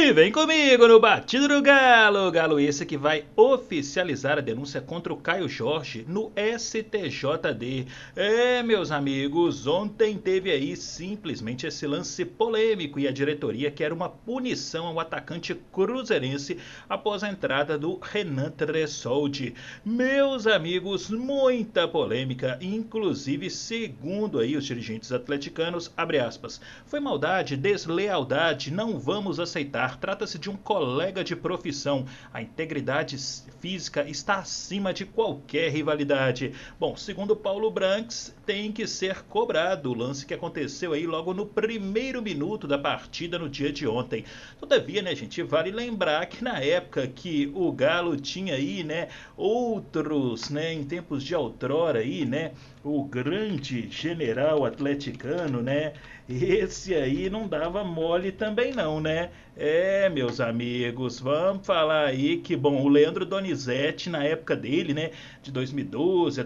E vem comigo no Batido do Galo. Galo esse que vai oficializar a denúncia contra o Caio Jorge no STJD. Meus amigos, ontem teve aí simplesmente esse lance polêmico e a diretoria quer uma punição ao atacante cruzeirense após a entrada do Renan Tressoldi. Meus amigos, muita polêmica, inclusive segundo aí os dirigentes atleticanos, abre aspas, foi maldade, deslealdade, não vamos aceitar. Trata-se de um colega de profissão. A integridade física está acima de qualquer rivalidade. Bom, segundo Paulo Branks, tem que ser cobrado o lance que aconteceu aí logo no primeiro minuto da partida no dia de ontem. Todavia, né, gente, vale lembrar que na época que o Galo tinha aí, né, outros, né, em tempos de outrora aí, né, o grande general atleticano, né, esse aí não dava mole também não, né? Meus amigos, vamos falar aí que, bom, o Leandro Donizete, na época dele, né, de 2012 a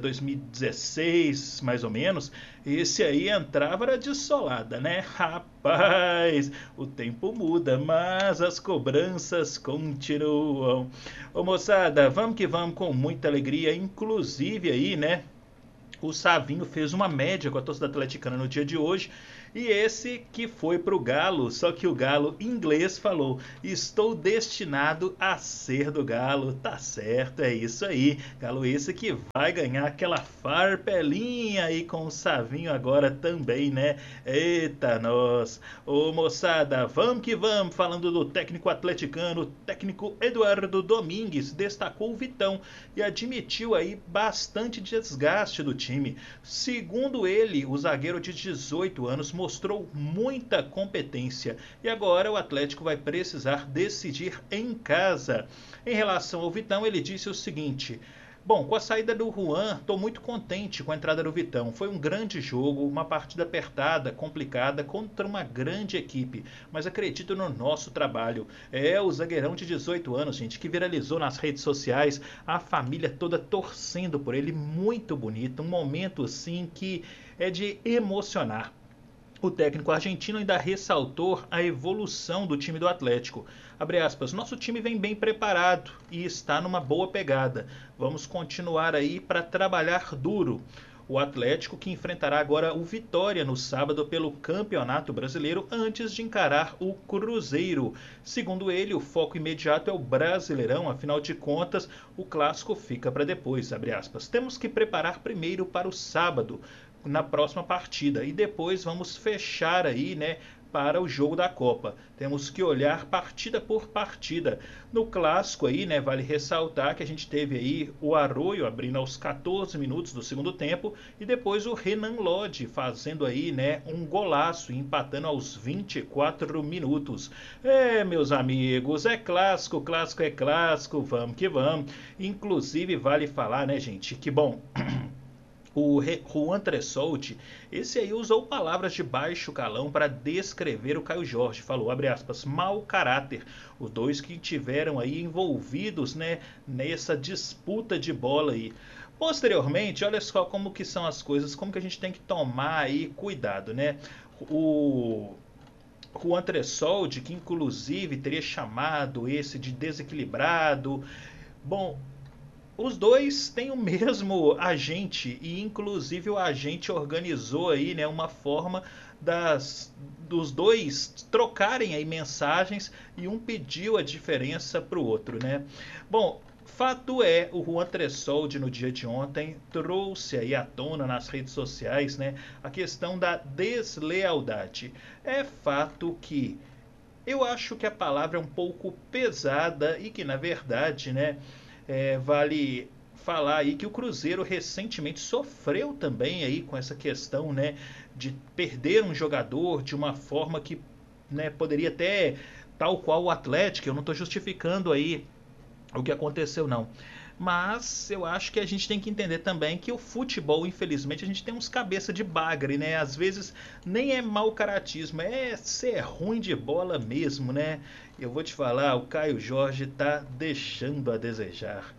2016, mais ou menos, esse aí entrava era de solada, né? Rapaz, o tempo muda, mas as cobranças continuam. Ô moçada, vamos que vamos com muita alegria, inclusive aí, né? O Savinho fez uma média com a torcida atleticana no dia de hoje. E esse que foi pro Galo, só que o Galo inglês falou, estou destinado a ser do Galo. Tá certo, é isso aí. Galo esse que vai ganhar aquela farpelinha aí com o Savinho agora também, né? Eita nós. Ô moçada, vamos que vamos. Falando do técnico atleticano, o técnico Eduardo Domingues destacou o Vitão e admitiu aí bastante desgaste do time. Segundo ele, o zagueiro de 18 anos mostrou muita competência e agora o Atlético vai precisar decidir em casa. Em relação ao Vitão, ele disse o seguinte: bom, com a saída do Juan, estou muito contente com a entrada do Vitão. Foi um grande jogo, uma partida apertada, complicada, contra uma grande equipe. Mas acredito no nosso trabalho. O zagueirão de 18 anos, gente, que viralizou nas redes sociais, a família toda torcendo por ele, muito bonito. Um momento, assim, que é de emocionar. O técnico argentino ainda ressaltou a evolução do time do Atlético. Abre aspas, nosso time vem bem preparado e está numa boa pegada. Vamos continuar aí para trabalhar duro. O Atlético que enfrentará agora o Vitória no sábado pelo Campeonato Brasileiro antes de encarar o Cruzeiro. Segundo ele, o foco imediato é o Brasileirão, afinal de contas, o clássico fica para depois, abre aspas. Temos que preparar primeiro para o sábado, na próxima partida, e depois vamos fechar aí, né, para o jogo da Copa. Temos que olhar partida por partida. No clássico aí, né, vale ressaltar que a gente teve aí o Arroyo abrindo aos 14 minutos do segundo tempo e depois o Renan Lodge fazendo aí, né, um golaço, empatando aos 24 minutos. Meus amigos, é clássico, clássico é clássico, vamos que vamos. Inclusive vale falar, né, gente, que bom, o Juan Tressoldi, esse aí usou palavras de baixo calão para descrever o Caio Jorge. Falou, abre aspas, mau caráter. Os dois que tiveram aí envolvidos, né, nessa disputa de bola aí. Posteriormente, olha só como que são as coisas, como que a gente tem que tomar aí cuidado, né? O Juan Tressoldi, que inclusive teria chamado esse de desequilibrado. Bom, os dois têm o mesmo agente e inclusive o agente organizou aí, né, uma forma dos dois trocarem aí mensagens e um pediu a diferença para o outro, né? Bom, fato é, o Juan Tressoldi no dia de ontem trouxe aí à tona nas redes sociais, né, a questão da deslealdade. É fato que eu acho que a palavra é um pouco pesada e que na verdade, né, vale falar aí que o Cruzeiro recentemente sofreu também aí com essa questão, né, de perder um jogador de uma forma que, né, poderia até, tal qual o Atlético, eu não estou justificando aí o que aconteceu não, mas eu acho que a gente tem que entender também que o futebol, infelizmente, a gente tem uns cabeça de bagre, né? Às vezes nem é mau caratismo, é ser ruim de bola mesmo, né? Eu vou te falar, o Caio Jorge tá deixando a desejar.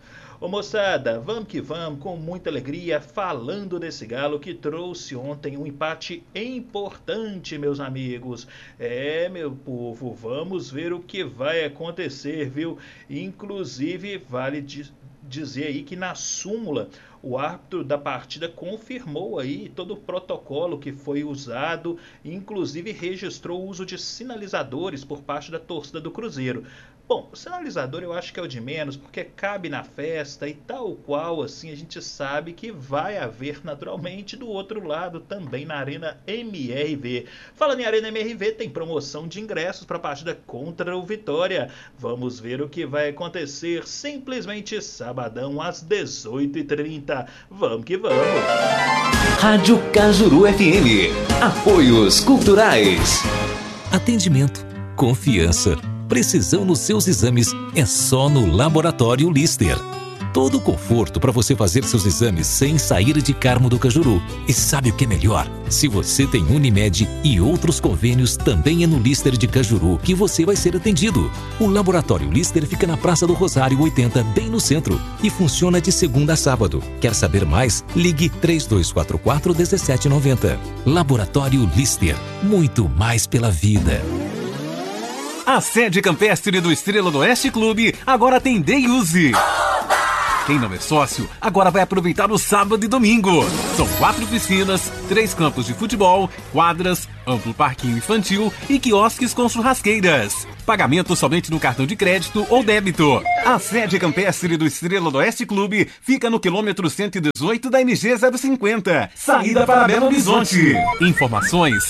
Ô moçada, vamos que vamos, com muita alegria, falando desse Galo que trouxe ontem um empate importante, meus amigos. Meu povo, vamos ver o que vai acontecer, viu? Inclusive, vale dizer aí que na súmula o árbitro da partida confirmou aí todo o protocolo que foi usado, inclusive registrou o uso de sinalizadores por parte da torcida do Cruzeiro. Bom, o sinalizador eu acho que é o de menos, porque cabe na festa e tal qual, assim, a gente sabe que vai haver naturalmente do outro lado também na Arena MRV. Falando em Arena MRV, tem promoção de ingressos para a partida contra o Vitória. Vamos ver o que vai acontecer simplesmente sabadão às 18h30. Vamos que vamos! Rádio Cajuru FM. Apoios culturais. Atendimento, confiança, precisão nos seus exames é só no Laboratório Lister. Todo o conforto para você fazer seus exames sem sair de Carmo do Cajuru. E sabe o que é melhor? Se você tem Unimed e outros convênios, também é no Lister de Cajuru que você vai ser atendido. O Laboratório Lister fica na Praça do Rosário 80, bem no centro, e funciona de segunda a sábado. Quer saber mais? Ligue 3244-1790. Laboratório Lister. Muito mais pela vida. A sede campestre do Estrela do Oeste Clube agora tem Day Use. Quem não é sócio, agora vai aproveitar o sábado e domingo. São 4 piscinas, 3 campos de futebol, quadras, amplo parquinho infantil e quiosques com churrasqueiras. Pagamento somente no cartão de crédito ou débito. A sede campestre do Estrela do Oeste Clube fica no quilômetro 118 da MG 050, saída para Belo Horizonte. Informações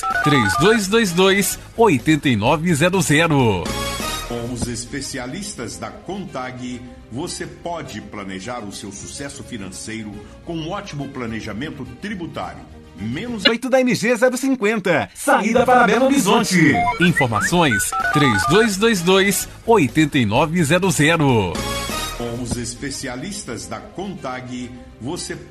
3222-8900. Com os especialistas da Contag, você pode planejar o seu sucesso financeiro com um ótimo planejamento tributário. Menos 8 da MG 050, saída para Belo Horizonte. Informações 3222-8900. Com os especialistas da Contag, você